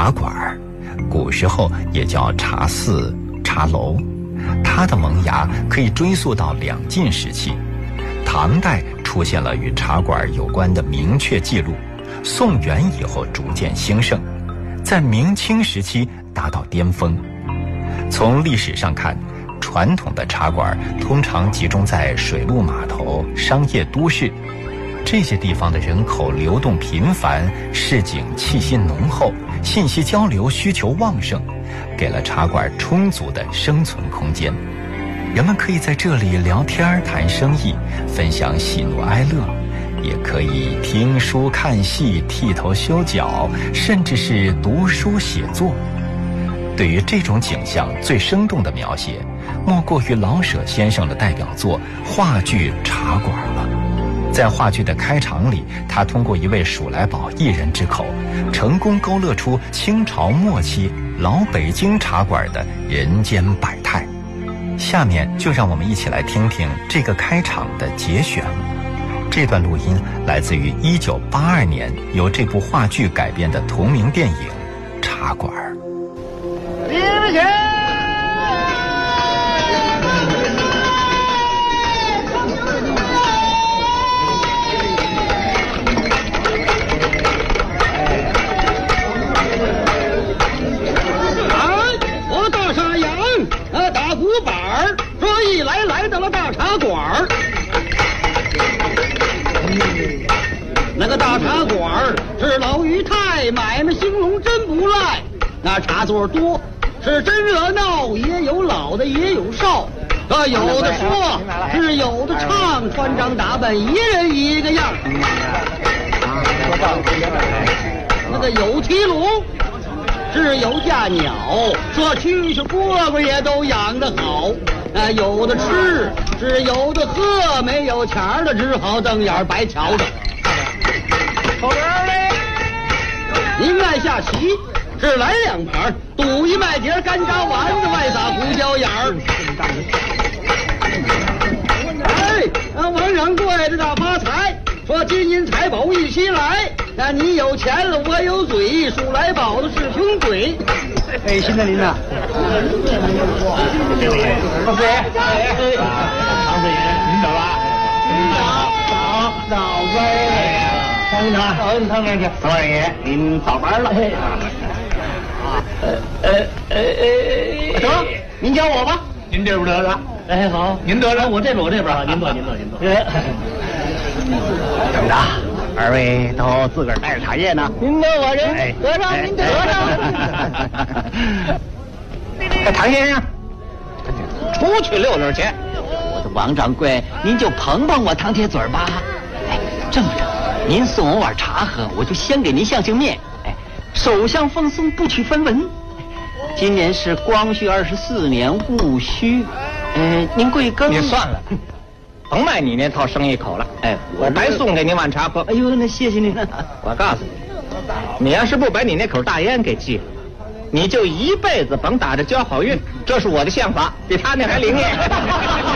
茶馆，古时候也叫茶肆、茶楼。它的萌芽可以追溯到两晋时期，唐代出现了与茶馆有关的明确记录，宋元以后逐渐兴盛，在明清时期达到巅峰。从历史上看，传统的茶馆通常集中在水陆码头、商业都市，这些地方的人口流动频繁，市井气息浓厚，信息交流需求旺盛，给了茶馆充足的生存空间。人们可以在这里聊天谈生意，分享喜怒哀乐，也可以听书看戏、剃头修脚，甚至是读书写作。对于这种景象最生动的描写，莫过于老舍先生的代表作话剧《茶馆》了。在话剧的开场里，他通过一位数来宝一人之口，成功勾勒出清朝末期老北京茶馆的人间百态。下面就让我们一起来听听这个开场的节选。这段录音来自于1982年由这部话剧改编的同名电影《茶馆》。 立不起！ 我大沙洋，打鼓板儿，这一来到了大茶馆儿。那个大茶馆儿是老于太，买卖兴隆真不赖。那茶座多，是真热闹，也有老的也有少，有的说，是有的唱，穿张打扮一人一个样。那个有提笼，是有架鸟，说蛐蛐蝈蝈也都养得好。有的吃，是有的喝，没有钱儿的只好瞪眼白瞧着。后边嘞，您爱下棋。是来两盘，赌一麦碟干炸丸子，外撒胡椒眼儿。往上跪着大发财，说金银财宝一起来。那你有钱了，我有嘴，数来宝的是穷鬼。新德林呐，唐四爷，唐四爷，您走了？早呗。唐长，唐长去。唐二爷，您早班了。得，您教我吧。您这边得了。好，您得了，我这边啊，您坐。怎么着？二位都自个儿带着茶叶呢？您得我这，得上，您得上。唐先生，出去溜溜去。我的王掌柜，您就捧捧我唐铁嘴吧。这么着，您送我碗茶喝，我就先给您相面。首相奉送，不取分文。今年是光绪24年戊戌，您贵庚？你算了，甭卖你那套生意口了。我白送给您碗茶喝。哎呦，那谢谢您了。我告诉你，你要是不把你那口大烟给戒，你就一辈子甭打着交好运。这是我的想法，比他那还灵验。